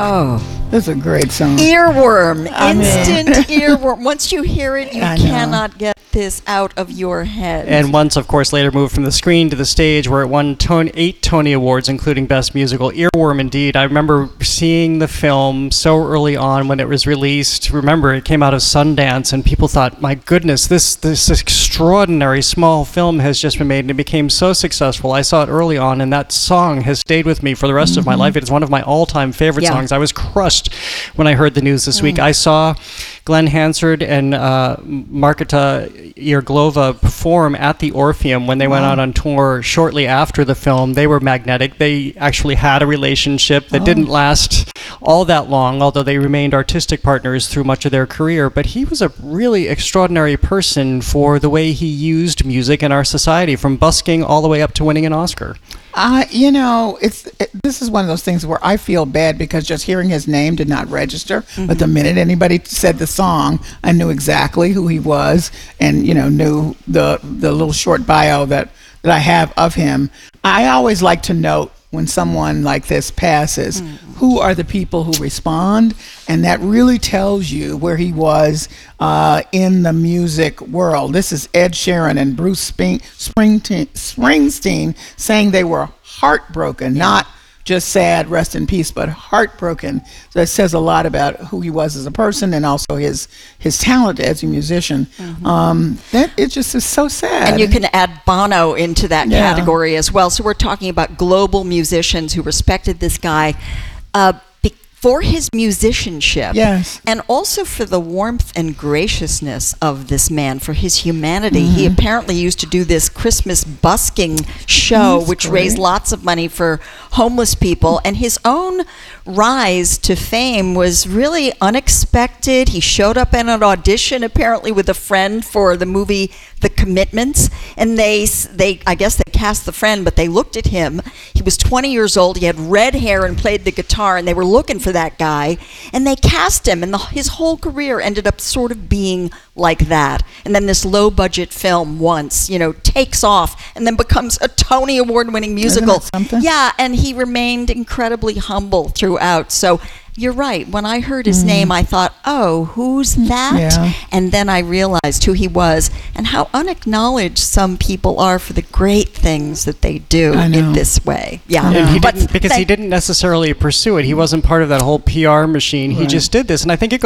Oh, That's a great song. earworm, instant earworm. Once you hear it, you I know. cannot get this out of your head. And once, of course, later moved from the screen to the stage, where it won 8 Tony Awards, including Best Musical. Earworm, indeed. I remember seeing the film so early on when it was released. Remember, it came out of Sundance, and people thought, my goodness, this extraordinary small film has just been made, and it became so successful. I saw it early on, and that song has stayed with me for the rest of my life. It is one of my all-time favorite songs. I was crushed when I heard the news this week. I saw Glenn Hansard and Marketa Irglova perform at the Orpheum when they went out on tour shortly after the film. They were magnetic. They actually had a relationship that didn't last all that long, although they remained artistic partners through much of their career. But he was a really extraordinary person for the way he used music in our society, from busking all the way up to winning an Oscar. This is one of those things where I feel bad because just hearing his name did not register. But the minute anybody said the song, I knew exactly who he was, and knew the little short bio that I have of him. I always like to note when someone like this passes, who are the people who respond, and that really tells you where he was in the music world. This is Ed Sheeran and Bruce Springsteen saying they were heartbroken, not just sad, rest in peace, but heartbroken. So that says a lot about who he was as a person, and also his talent as a musician. That it just is so sad. And you can add Bono into that category as well. So we're talking about global musicians who respected this guy for his musicianship, and also for the warmth and graciousness of this man, for his humanity. He apparently used to do this Christmas busking show, which raised lots of money for homeless people, and his own rise to fame was really unexpected. He showed up in an audition, apparently with a friend, for the movie The Commitments, and I guess they cast the friend, but they looked at him. He was 20 years old, he had red hair and played the guitar, and they were looking for that guy, and they cast him, and his whole career ended up sort of being like that. And then this low-budget film takes off and then becomes a Tony Award-winning musical. Isn't that something? Yeah, and he remained incredibly humble throughout. So you're right. When I heard his name, I thought, oh, who's that? Yeah. And then I realized who he was and how unacknowledged some people are for the great things that they do in this way. Yeah. And he didn't necessarily pursue it. He wasn't part of that whole PR machine. He just did this. And I think it